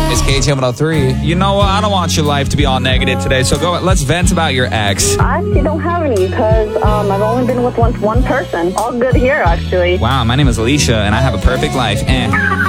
It's KTM103. You know what? I don't want your life to be all negative today, so let's vent about your ex. I actually don't have any because I've only been with one person. All good here, actually. Wow, my name is Alicia, and I have a perfect life.